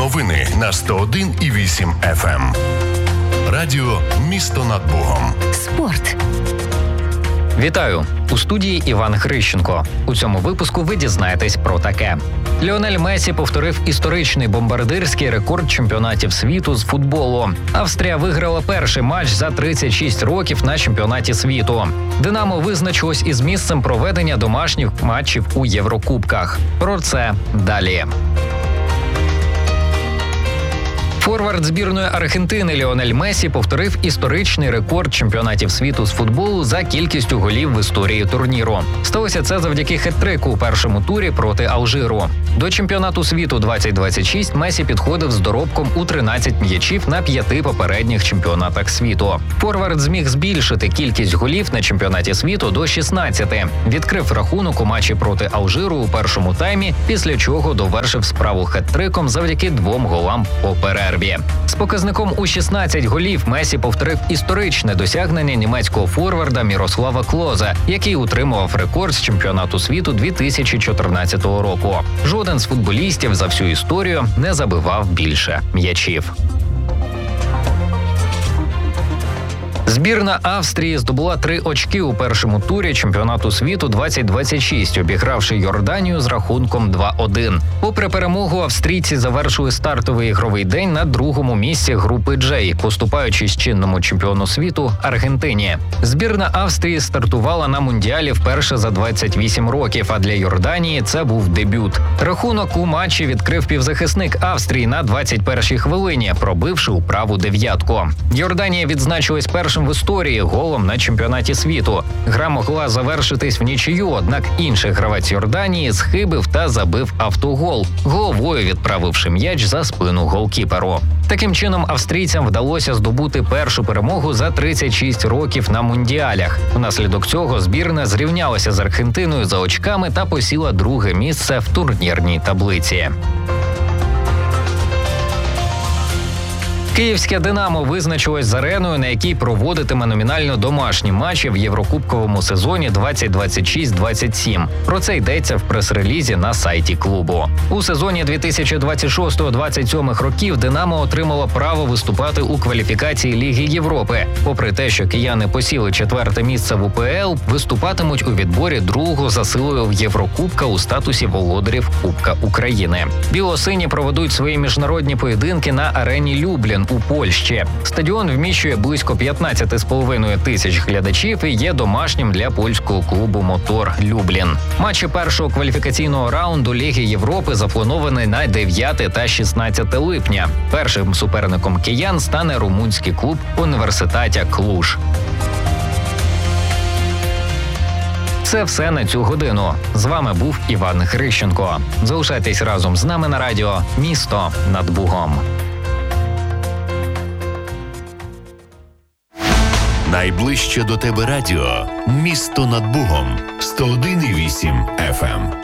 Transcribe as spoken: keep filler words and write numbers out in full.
Новини на сто один і вісім еф ем. Радіо «Місто над Богом». Спорт. Вітаю! У студії Іван Грищенко. У цьому випуску ви дізнаєтесь про таке. Ліонель Месі повторив історичний бомбардирський рекорд чемпіонатів світу з футболу. Австрія виграла перший матч за тридцять шість років на чемпіонаті світу. «Динамо» визначилось із місцем проведення домашніх матчів у Єврокубках. Про це далі. Форвард збірної Аргентини Ліонель Месі повторив історичний рекорд чемпіонатів світу з футболу за кількістю голів в історії турніру. Сталося це завдяки хет-трику у першому турі проти Алжиру. До чемпіонату світу двадцять двадцять шість Месі підходив з доробком у тринадцять м'ячів на п'яти попередніх чемпіонатах світу. Форвард зміг збільшити кількість голів на чемпіонаті світу до шістнадцяти. Відкрив рахунок у матчі проти Алжиру у першому таймі, після чого довершив справу хет-триком завдяки двом голам по перерві. З показником у шістнадцять голів Месі повторив історичне досягнення німецького форварда Мірослава Клозе, який утримував рекорд з чемпіонату світу дві тисячі чотирнадцятого року. Жоден з футболістів за всю історію не забивав більше м'ячів. Збірна Австрії здобула три очки у першому турі чемпіонату світу двадцять двадцять шість, обігравши Йорданію з рахунком два один. Попри перемогу, австрійці завершили стартовий ігровий день на другому місці групи «Джей», поступаючись чинному чемпіону світу Аргентині. Збірна Австрії стартувала на Мундіалі вперше за двадцять вісім років, а для Йорданії це був дебют. Рахунок у матчі відкрив півзахисник Австрії на двадцять першій хвилині, пробивши у праву дев'ятку. Йорданія відзначилась першим в історії голом на чемпіонаті світу. Гра могла завершитись в нічию, однак інший гравець Йорданії схибив та забив автогол, головою відправивши м'яч за спину голкіперу. Таким чином, австрійцям вдалося здобути першу перемогу за тридцять шість років на Мундіалях. Внаслідок цього збірна зрівнялася з Аргентиною за очками та посіла друге місце в турнірній таблиці. Київське «Динамо» визначилось з ареною, на якій проводитиме номінально домашні матчі в Єврокубковому сезоні двадцять двадцять шість двадцять сім. Про це йдеться в прес-релізі на сайті клубу. У сезоні дві тисячі двадцять шостого двадцять сьомого років «Динамо» отримало право виступати у кваліфікації Ліги Європи. Попри те, що кияни посіли четверте місце в УПЛ, виступатимуть у відборі другого за силою Єврокубка у статусі володарів Кубка України. Білосині проведуть свої міжнародні поєдинки на арені Люблін у Польщі. Стадіон вміщує близько п'ятнадцять з половиною тисяч глядачів і є домашнім для польського клубу «Мотор Люблін». Матчі першого кваліфікаційного раунду Ліги Європи заплановані на дев'яте та шістнадцяте липня. Першим суперником киян стане румунський клуб «Університатя Клуж». Це все на цю годину. З вами був Іван Грищенко. Залишайтесь разом з нами на радіо «Місто над Богом». Найближче до тебе радіо «Місто над Богом» сто один і вісім еф ем.